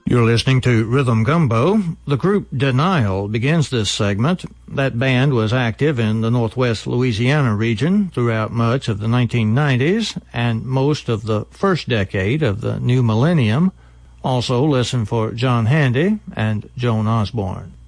You're listening to Rhythm Gumbo. The group Denial begins this segment. That band was active in the Northwest Louisiana region throughout much of the 1990s and most of the first decade of the new millennium. Also listen for John Handy and Joan Osborne.